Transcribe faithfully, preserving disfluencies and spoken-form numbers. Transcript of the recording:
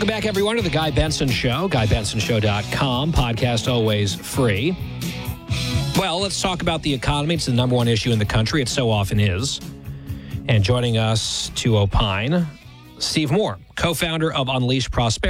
Welcome back, everyone, to the Guy Benson Show, guy benson show dot com. Podcast always free. Well, let's talk about the economy. It's the number one issue in the country. It so often is. And joining us to opine, Steve Moore, co-founder of Unleash Prosperity.